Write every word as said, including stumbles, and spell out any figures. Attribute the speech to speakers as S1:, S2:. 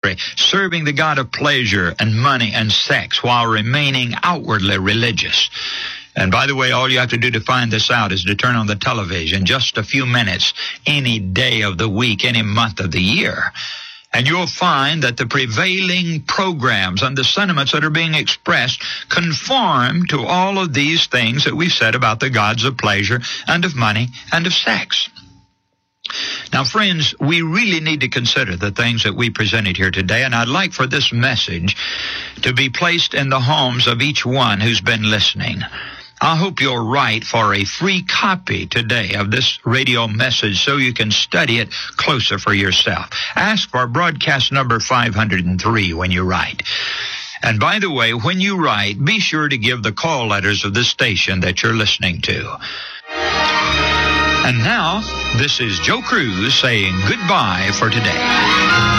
S1: idolatry, serving the god of pleasure and money and sex while remaining outwardly religious. And by the way, all you have to do to find this out is to turn on the television just a few minutes any day of the week, any month of the year. And you'll find that the prevailing programs and the sentiments that are being expressed conform to all of these things that we've said about the gods of pleasure and of money and of sex. Now, friends, we really need to consider the things that we presented here today, and I'd like for this message to be placed in the homes of each one who's been listening. I hope you'll write for a free copy today of this radio message so you can study it closer for yourself. Ask for broadcast number five hundred three when you write. And by the way, when you write, be sure to give the call letters of the station that you're listening to. And now, this is Joe Cruz saying goodbye for today.